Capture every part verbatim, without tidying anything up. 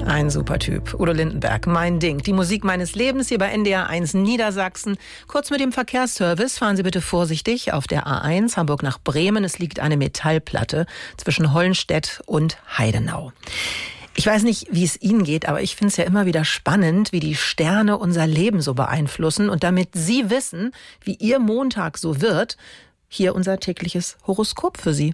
Ein super Typ. Udo Lindenberg, mein Ding. Die Musik meines Lebens hier bei N D R eins Niedersachsen. Kurz mit dem Verkehrsservice. Fahren Sie bitte vorsichtig auf der A eins Hamburg nach Bremen. Es liegt eine Metallplatte zwischen Hollenstedt und Heidenau. Ich weiß nicht, wie es Ihnen geht, aber ich finde es ja immer wieder spannend, wie die Sterne unser Leben so beeinflussen. Und damit Sie wissen, wie Ihr Montag so wird, hier unser tägliches Horoskop für Sie.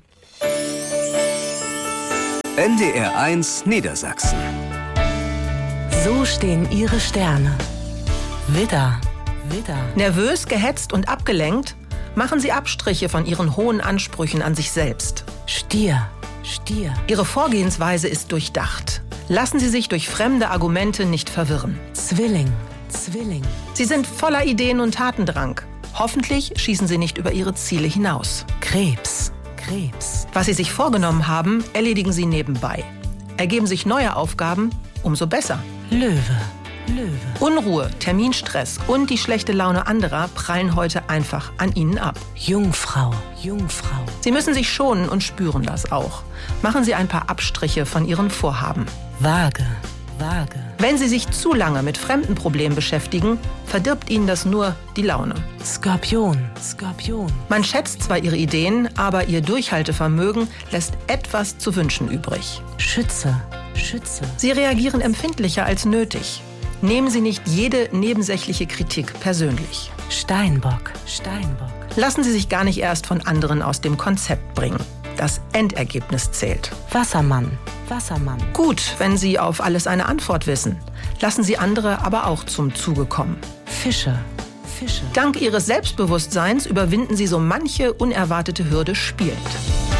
N D R eins Niedersachsen. So stehen Ihre Sterne. Widder, Widder. Nervös, gehetzt und abgelenkt? Machen Sie Abstriche von Ihren hohen Ansprüchen an sich selbst. Stier, Stier. Ihre Vorgehensweise ist durchdacht. Lassen Sie sich durch fremde Argumente nicht verwirren. Zwilling, Zwilling. Sie sind voller Ideen und Tatendrang. Hoffentlich schießen Sie nicht über Ihre Ziele hinaus. Krebs, Krebs. Was Sie sich vorgenommen haben, erledigen Sie nebenbei. Ergeben sich neue Aufgaben, umso besser. Löwe, Löwe. Unruhe, Terminstress und die schlechte Laune anderer prallen heute einfach an Ihnen ab. Jungfrau, Jungfrau. Sie müssen sich schonen und spüren das auch. Machen Sie ein paar Abstriche von Ihren Vorhaben. Waage, Waage. Wenn Sie sich zu lange mit fremden Problemen beschäftigen, verdirbt Ihnen das nur die Laune. Skorpion, Skorpion. Man schätzt zwar Ihre Ideen, aber Ihr Durchhaltevermögen lässt etwas zu wünschen übrig. Schütze, Schütze. Sie reagieren empfindlicher als nötig. Nehmen Sie nicht jede nebensächliche Kritik persönlich. Steinbock, Steinbock. Lassen Sie sich gar nicht erst von anderen aus dem Konzept bringen. Das Endergebnis zählt. Wassermann, Wassermann. Gut, wenn Sie auf alles eine Antwort wissen. Lassen Sie andere aber auch zum Zuge kommen. Fische, Fische. Dank Ihres Selbstbewusstseins überwinden Sie so manche unerwartete Hürde spielend.